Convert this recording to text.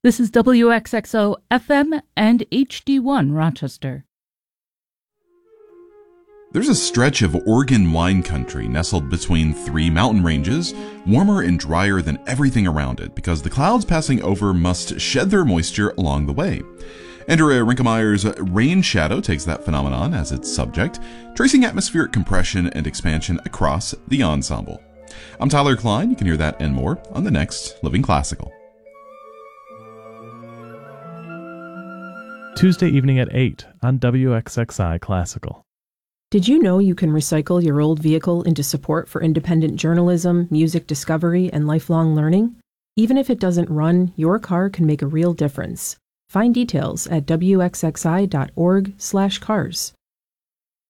This is WXXO FM and HD1 Rochester. There's a stretch of Oregon wine country nestled between three mountain ranges, warmer and drier than everything around it because the clouds passing over must shed their moisture along the way. Andrea Rinkelmeyer's Rain Shadow takes that phenomenon as its subject, tracing atmospheric compression and expansion across the ensemble. I'm Tyler Klein. You can hear that and more on the next Living Classical. Tuesday evening at 8 on WXXI Classical. Did you know you can recycle your old vehicle into support for independent journalism, music discovery, and lifelong learning? Even if it doesn't run, your car can make a real difference. Find details at wxxi.org/cars.